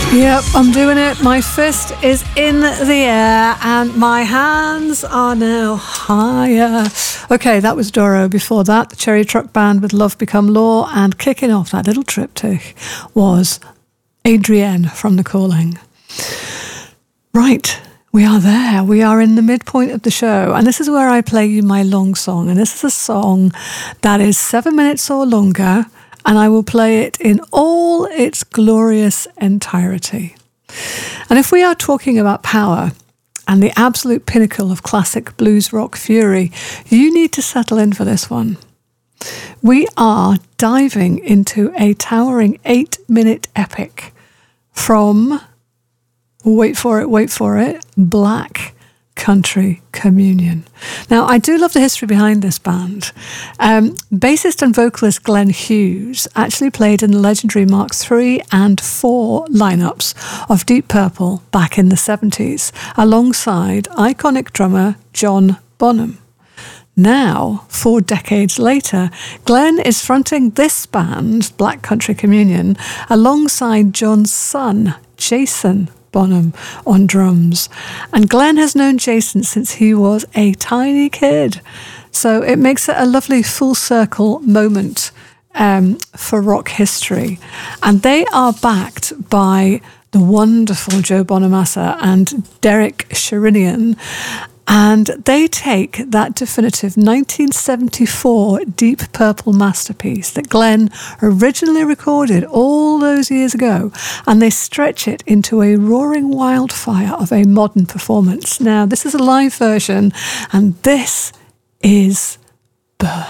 Yep, I'm doing it. My fist is in the air and my hands are now higher. Okay, that was Doro. Before that, the Cherry Truck Band with Love Become Law, and kicking off that little triptych was Adrienne from The Calling. Right, we are there. We are in the midpoint of the show, and this is where I play you my long song, and this is a song that is 7 minutes or longer, and I will play it in all its glorious entirety. And if we are talking about power and the absolute pinnacle of classic blues rock fury, you need to settle in for this one. We are diving into a towering 8-minute epic from, wait for it, Black Country Communion. Now, I do love the history behind this band. Bassist and vocalist Glenn Hughes actually played in the legendary Mark III and IV lineups of Deep Purple back in the 70s, alongside iconic drummer John Bonham. Now, 4 decades later, Glenn is fronting this band, Black Country Communion, alongside John's son, Jason Bonham, on drums. And Glenn has known Jason since he was a tiny kid. So it makes it a lovely full circle moment for rock history. And they are backed by the wonderful Joe Bonamassa and Derek Sherinian. And they take that definitive 1974 Deep Purple masterpiece that Glenn originally recorded all those years ago, and they stretch it into a roaring wildfire of a modern performance. Now, this is a live version, and this is Birth.